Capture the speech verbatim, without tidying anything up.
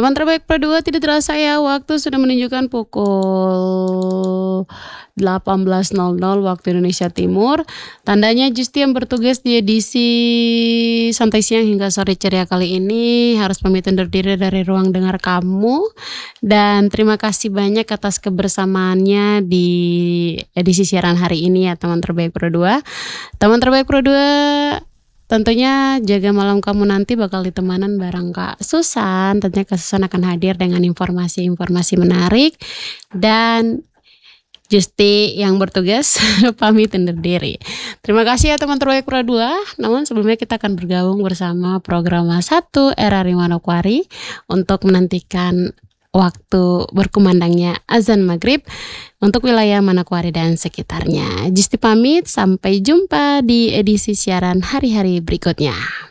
Teman terbaik Pro dua, tidak terasa ya, waktu sudah menunjukkan pukul delapan belas nol nol waktu Indonesia Timur. Tandanya Justi yang bertugas di edisi Santai Siang hingga Sore Ceria kali ini harus pamit undur diri dari ruang dengar kamu. Dan terima kasih banyak atas kebersamaannya di edisi siaran hari ini ya teman terbaik Pro dua. Teman terbaik Pro dua, tentunya jaga malam kamu nanti bakal ditemanan bareng Kak Susan. Tentunya Kak Susan akan hadir dengan informasi-informasi menarik. Dan Justi yang bertugas pamit undur diri. Terima kasih ya teman terbaik Pro dua. Namun sebelumnya kita akan bergabung bersama program satu R R I Manokwari untuk menantikan waktu berkumandangnya azan maghrib untuk wilayah Manokwari dan sekitarnya. Justi pamit, sampai jumpa di edisi siaran hari-hari berikutnya.